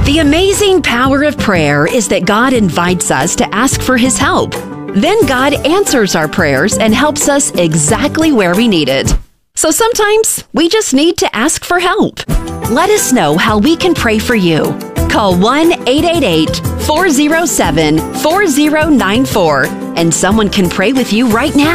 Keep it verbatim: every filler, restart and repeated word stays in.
The amazing power of prayer is that God invites us to ask for His help. Then God answers our prayers and helps us exactly where we need it. So sometimes we just need to ask for help. Let us know how we can pray for you. Call one eight eight eight, four zero seven, four zero nine four and someone can pray with you right now.